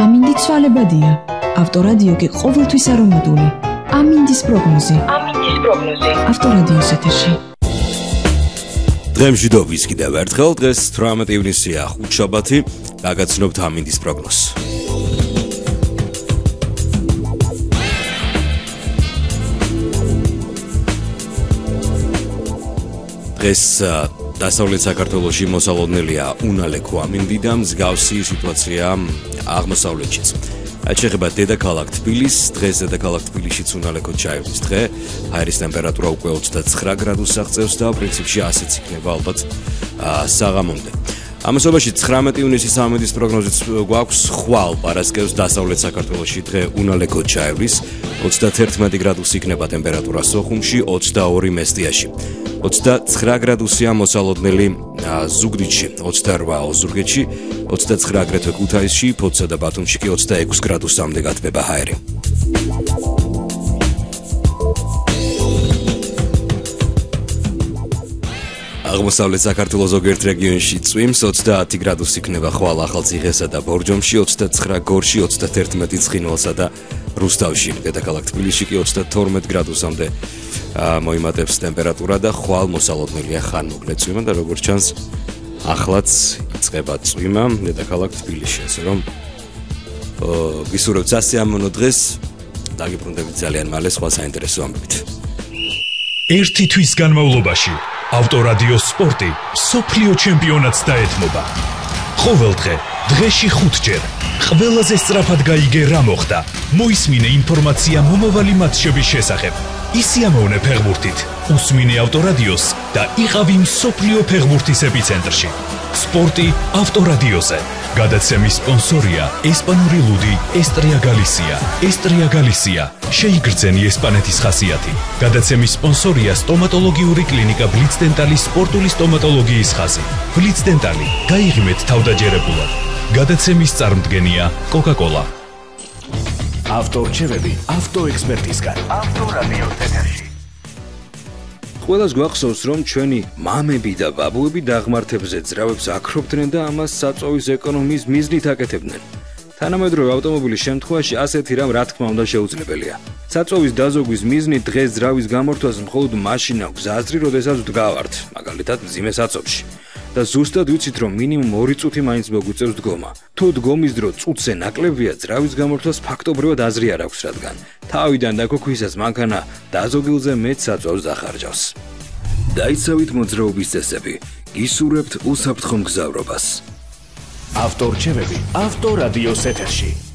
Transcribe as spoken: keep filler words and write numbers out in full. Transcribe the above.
ამინდი ცვალებადია. ავტორადიო კი ყოველთვის არომატული. ამინდის პროგნოზი. ამინდის პროგნოზი. ავტორადიოს ეთერში. დღემშვიდობის კიდევ ერთხელ, დღეს თვრამეტი ივნისია, ხუთშაბათი, გაგაცნობთ ამინდის პროგნოზს. დღეს დასავლეთ საქართველოში მოსალოდნელია უნალექო ამინდი და მსგავსი სიტუაცია აღმოსავლეთშიც. შეეხება დედაქალაქ თბილისს, დღეს დედაქალაქ თბილისშიც უნალექო ჩაივლის დღე, ჰაერის ტემპერატურა უკვე ოცდაცხრა გრადუსს აღწევს და პრინციპში ასეც იქნება ალბათ საღამომდე. ამასობაში ცხრამეტი ივნისის ამინდის პროგნოზიც გვაქვს, ხვალ პარასკევს დასავლეთ საქართველოში დღე უნალექო ჩაივლის, ოცდაათერთმეტი გრადუსი იქნება ტემპერატურა სოხუმში, ოცდაორი მესტიაში. ოცდაცხრა გრადუსია მოსალოდნელი ზუგდიდში, ოცდარვა ოზურგეთში, ოცდაცხრა აგრეთვე ქუთაისში, ფოთსა და ბათუმში კი ოცდაექვსი გრადუსამდე გათბება ჰაერი. აღმოსავლეთ საქართველოს ზოგიერთ რეგიონში წვიმს, ოცდაათი გრადუსი იქნება ხვალ ახალციხესა და ბორჯომში, ოცდაცხრა გორში, ოცდათერთმეტი ცხინვალსა და რუსთავში, დედაქალაქ თბილისში კი ოცდათორმეტ გრადუსამდე მოიმატებს ტემპერატურა და ხვალ მოსალოდნელია ხანმოკლე წვიმა და როგორც ჩანს ახლაც იწყება წვიმა დედაქალაქ თბილისში, ასე რომ გისურვებთ სასიამოვნო დღეს, დაგიბრუნდებით ძალიან მალე სხვა საინტერესო ამბებით. ერთი თვის განმავლობაში ავტორადიო სპორტი მსოფლიო ჩემპიონატს დაეთმობა. ყოველდღე, დღეში ხუთჯერ, ყველაზე სწრაფად გაიგე რა მოხდა. მოისმინე ინფორმაცია მომავალი მატჩების შესახებ. ისიამოვნე ფეხბურთით, უსმინე ავტორადიოს და იყავი მსოფლიო ფეხბურთის ეპიცენტრში. სპორტი ავტორადიოზე. გადაცემის სპონსორია ესპანური ლუდი ესტრია გალისია. ესტრია გალისია. შეიგრძენი ესპანეთის ხასიათი. გადაცემის სპონსორია სტომატოლოგიური კლინიკა ბლიცდენტალის სპორტული სტომატოლოგიის ხაზი. ბლიცდენტალი. გაიღიმეთ თავდაჯერებულად. გადაცემის წარმდგენია კოკა-კოლა. ავტორჩევები ავტოექსპერტისგან. ავტორადიოს ეთერში. ყველას გვახსოვს, რომ ჩვენი მამები და ბაბუები დაღმართებზე ძრავებს აქრობდნენ და ამას საწვავის ეკონომიის მიზნით აკეთებდნენ. თანამედროვე ავტომობილის შემთხვევაში ასეთი რამ რა თქმა უნდა შეუძლებელია. საწვავის დაზოგვის მიზნით დღეს ძრავის გამორთვას მხოლოდ მაშინ აქვს აზრი, როდესაც ვდგავართ, მაგალითად მძიმე საწვავში. და ზუსტად ვიცით, რომ მინიმუმ ორი წუთი მაინც მოგვიწევს დგომა. თუ დგომის დრო წუთზე ნაკლებია, ძრავის გამორთვას ფაქტობრივად აზრი არ აქვს, რადგან თავიდან დაქოქვისას მანქანა დაზოგილზე მეტ საწვავს დახარჯავს. დაიცავით მოძრაობის წესები, გისურვებთ უსაფრთხო მგზავრობას. ავტორჩევები ავტორადიოს ეთერში.